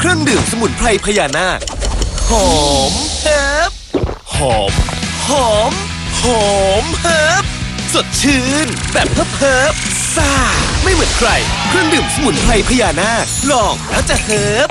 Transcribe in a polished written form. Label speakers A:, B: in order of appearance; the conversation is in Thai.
A: เครื่องดื่มสมุนไพรพญานาคหอมเฮิบหอมหอมหอมเฮิบสดชื่นแบบเฮิบซ่าไม่เหมือนใครเครื่องดื่มสมุนไพรพญานาคลองแล้วจะเฮิบ